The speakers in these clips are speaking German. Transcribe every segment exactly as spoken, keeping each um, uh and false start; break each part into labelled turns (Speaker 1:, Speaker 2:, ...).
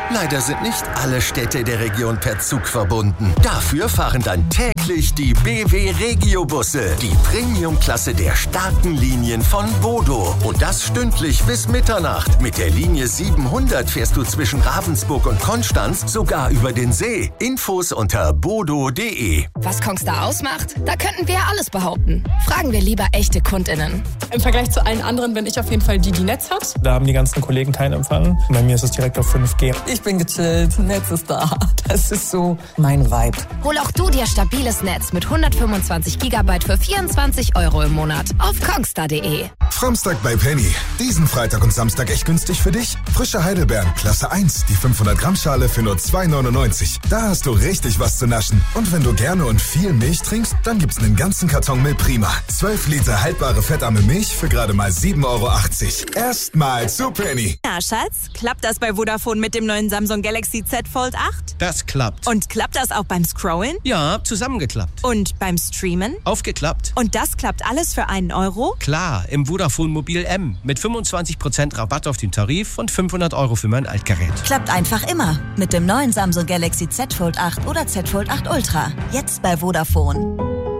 Speaker 1: Leider sind nicht alle Städte der Region per Zug verbunden. Dafür fahren dann täglich die B W Regio-Busse, die Premium-Klasse der starken Linien von Bodo. Und das stündlich bis Mitternacht. Mit der Linie siebenhundert fährst du zwischen Ravensburg und Konstanz sogar über den See. Infos unter bodo punkt de.
Speaker 2: Was Kongstar ausmacht? Da könnten wir alles behaupten. Fragen wir lieber echte KundInnen.
Speaker 3: Im Vergleich zu allen anderen bin ich auf jeden Fall die, die Netz hat.
Speaker 4: Da haben die ganzen Kollegen keinen Empfang. Bei mir ist es direkt auf fünf G.
Speaker 5: Ich bin gechillt, Netz ist da. Das ist so mein Vibe.
Speaker 2: Hol auch du dir stabiles Netz mit hundertfünfundzwanzig Gigabyte für vierundzwanzig Euro im Monat auf kongstar punkt de.
Speaker 6: Samstag bei Penny. Diesen Freitag und Samstag echt günstig für dich. Frische Heidelbeeren, Klasse eins, die fünfhundert Gramm Schale für nur zwei neunundneunzig. Da hast du richtig was zu naschen. Und wenn du gerne und viel Milch trinkst, dann gibt's einen ganzen Karton Milch Prima. zwölf Liter haltbare fettarme Milch für gerade mal sieben Euro achtzig. Erstmal zu Penny.
Speaker 7: Na, Schatz, klappt das bei Vodafone mit dem neuen Samsung Galaxy Z Fold acht?
Speaker 8: Das klappt.
Speaker 7: Und klappt das auch beim Scrollen?
Speaker 8: Ja, zusammengeklappt.
Speaker 7: Und beim Streamen?
Speaker 8: Aufgeklappt.
Speaker 7: Und das klappt alles für einen Euro?
Speaker 8: Klar, im Vodafone Mobil M mit fünfundzwanzig Prozent Rabatt auf den Tarif und fünfhundert Euro für mein Altgerät.
Speaker 9: Klappt einfach immer mit dem neuen Samsung Galaxy Z Fold acht oder Z Fold acht Ultra. Jetzt bei Vodafone.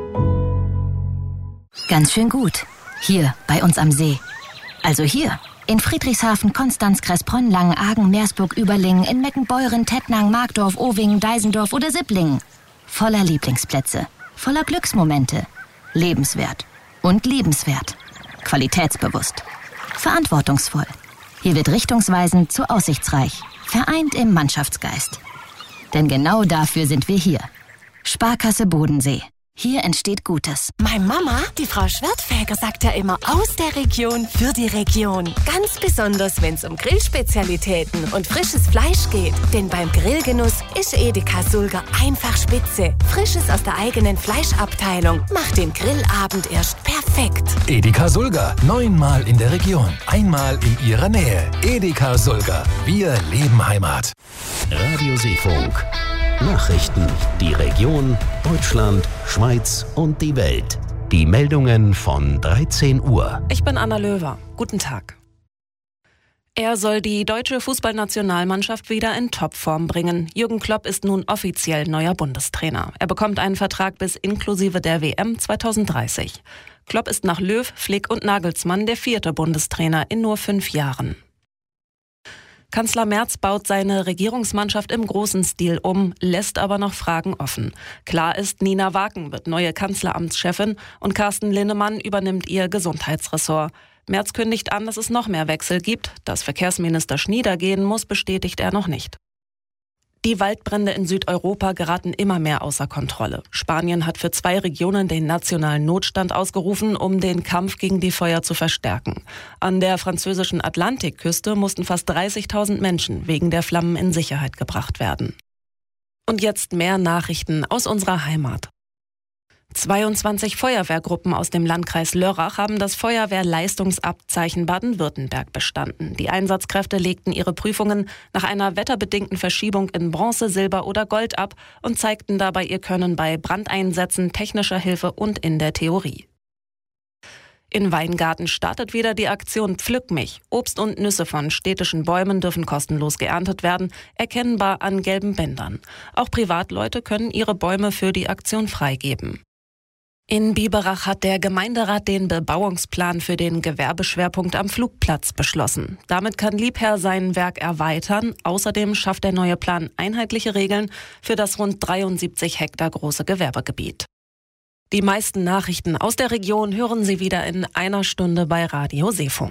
Speaker 10: Ganz schön gut. Hier, bei uns am See. Also hier, in Friedrichshafen, Konstanz, Kressbronn, Langenargen, Meersburg, Überlingen, in Meckenbeuren, Tettnang, Markdorf, Owingen, Deisendorf oder Sipplingen. Voller Lieblingsplätze, voller Glücksmomente. Lebenswert und liebenswert. Qualitätsbewusst. Verantwortungsvoll. Hier wird richtungsweisend zu aussichtsreich. Vereint im Mannschaftsgeist. Denn genau dafür sind wir hier. Sparkasse Bodensee. Hier entsteht Gutes.
Speaker 11: Meine Mama, die Frau Schwertfeger, sagt ja immer aus der Region für die Region. Ganz besonders, wenn es um Grillspezialitäten und frisches Fleisch geht. Denn beim Grillgenuss ist Edeka Sulger einfach spitze. Frisches aus der eigenen Fleischabteilung macht den Grillabend erst perfekt.
Speaker 12: Edeka Sulger, neunmal in der Region, einmal in Ihrer Nähe. Edeka Sulger, wir leben Heimat.
Speaker 13: Radio Seefunk. Nachrichten, die Region, Deutschland, Schweiz und die Welt. Die Meldungen von dreizehn Uhr.
Speaker 14: Ich bin Anna Löwer. Guten Tag. Er soll die deutsche Fußballnationalmannschaft wieder in Topform bringen. Jürgen Klopp ist nun offiziell neuer Bundestrainer. Er bekommt einen Vertrag bis inklusive der W M zweitausenddreißig. Klopp ist nach Löw, Flick und Nagelsmann der vierte Bundestrainer in nur fünf Jahren. Kanzler Merz baut seine Regierungsmannschaft im großen Stil um, lässt aber noch Fragen offen. Klar ist, Nina Waken wird neue Kanzleramtschefin und Carsten Linnemann übernimmt ihr Gesundheitsressort. Merz kündigt an, dass es noch mehr Wechsel gibt. Dass Verkehrsminister Schnieder gehen muss, bestätigt er noch nicht. Die Waldbrände in Südeuropa geraten immer mehr außer Kontrolle. Spanien hat für zwei Regionen den nationalen Notstand ausgerufen, um den Kampf gegen die Feuer zu verstärken. An der französischen Atlantikküste mussten fast dreißigtausend Menschen wegen der Flammen in Sicherheit gebracht werden. Und jetzt mehr Nachrichten aus unserer Heimat. zweiundzwanzig Feuerwehrgruppen aus dem Landkreis Lörrach haben das Feuerwehrleistungsabzeichen Baden-Württemberg bestanden. Die Einsatzkräfte legten ihre Prüfungen nach einer wetterbedingten Verschiebung in Bronze, Silber oder Gold ab und zeigten dabei ihr Können bei Brandeinsätzen, technischer Hilfe und in der Theorie. In Weingarten startet wieder die Aktion Pflück mich. Obst und Nüsse von städtischen Bäumen dürfen kostenlos geerntet werden, erkennbar an gelben Bändern. Auch Privatleute können ihre Bäume für die Aktion freigeben. In Biberach hat der Gemeinderat den Bebauungsplan für den Gewerbeschwerpunkt am Flugplatz beschlossen. Damit kann Liebherr sein Werk erweitern. Außerdem schafft der neue Plan einheitliche Regeln für das rund dreiundsiebzig Hektar große Gewerbegebiet. Die meisten Nachrichten aus der Region hören Sie wieder in einer Stunde bei Radio Seefunk.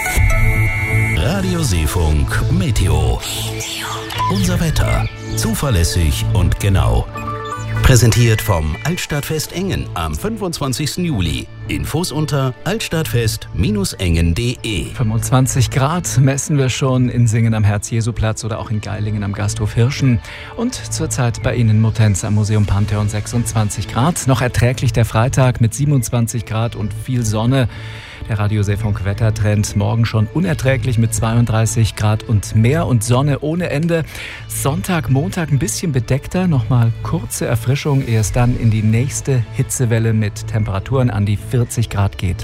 Speaker 13: Radio Seefunk Meteo. Unser Wetter. Zuverlässig und genau. Präsentiert vom Altstadtfest Engen am fünfundzwanzigsten Juli. Infos unter altstadtfest Bindestrich engen punkt de.
Speaker 15: fünfundzwanzig Grad messen wir schon in Singen am Herz-Jesu-Platz oder auch in Geilingen am Gasthof Hirschen. Und zurzeit bei Ihnen in Muttenz am Museum Pantheon sechsundzwanzig Grad. Noch erträglich der Freitag mit siebenundzwanzig Grad und viel Sonne. Der Radio Seefunk Wettertrend morgen schon unerträglich mit zweiunddreißig Grad und mehr und Sonne ohne Ende. Sonntag, Montag ein bisschen bedeckter, nochmal kurze Erfrischung, ehe es dann in die nächste Hitzewelle mit Temperaturen an die vierzig Grad geht.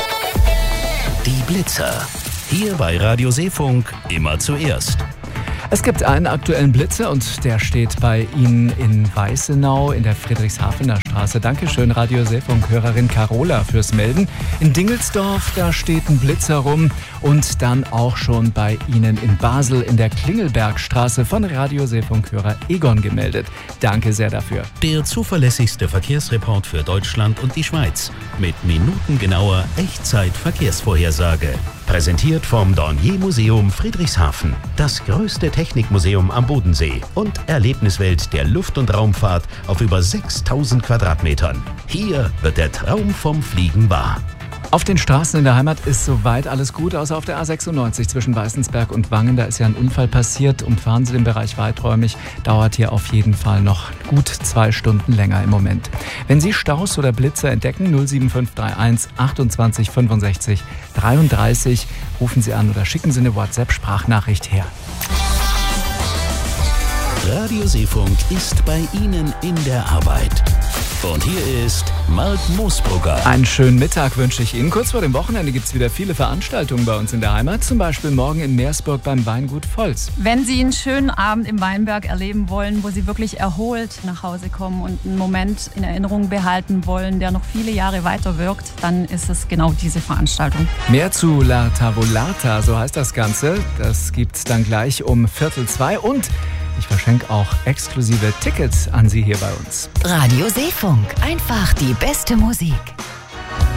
Speaker 13: Die Blitzer. Hier bei Radio Seefunk immer zuerst.
Speaker 15: Es gibt einen aktuellen Blitzer und der steht bei Ihnen in Weißenau in der Friedrichshafener Straße. Dankeschön, Radio Seefunk-Hörerin Carola, fürs Melden. In Dingelsdorf, da steht ein Blitzer rum und dann auch schon bei Ihnen in Basel in der Klingelbergstraße von Radio Seefunk-Hörer Egon gemeldet. Danke sehr dafür.
Speaker 13: Der zuverlässigste Verkehrsreport für Deutschland und die Schweiz mit minutengenauer Echtzeit-Verkehrsvorhersage. Präsentiert vom Dornier-Museum Friedrichshafen, das größte Technikmuseum am Bodensee und Erlebniswelt der Luft- und Raumfahrt auf über sechstausend Quadratmetern. Hier wird der Traum vom Fliegen wahr.
Speaker 15: Auf den Straßen in der Heimat ist soweit alles gut, außer auf der A sechsundneunzig zwischen Weißensberg und Wangen. Da ist ja ein Unfall passiert. Umfahren Sie den Bereich weiträumig. Dauert hier auf jeden Fall noch gut zwei Stunden länger im Moment. Wenn Sie Staus oder Blitzer entdecken, null sieben fünf drei eins achtundzwanzig fünfundsechzig dreiunddreißig, rufen Sie an oder schicken Sie eine WhatsApp-Sprachnachricht her.
Speaker 13: Radio Seefunk ist bei Ihnen in der Arbeit. Und hier ist Marc Moosbrugger.
Speaker 15: Einen schönen Mittag wünsche ich Ihnen. Kurz vor dem Wochenende gibt es wieder viele Veranstaltungen bei uns in der Heimat. Zum Beispiel morgen in Meersburg beim Weingut Volz.
Speaker 16: Wenn Sie einen schönen Abend im Weinberg erleben wollen, wo Sie wirklich erholt nach Hause kommen und einen Moment in Erinnerung behalten wollen, der noch viele Jahre weiter wirkt, dann ist es genau diese Veranstaltung.
Speaker 15: Mehr zu La Tavolata, so heißt das Ganze. Das gibt's dann gleich um Viertel zwei und ich verschenke auch exklusive Tickets an Sie hier bei uns.
Speaker 2: Radio Seefunk. Einfach die beste Musik.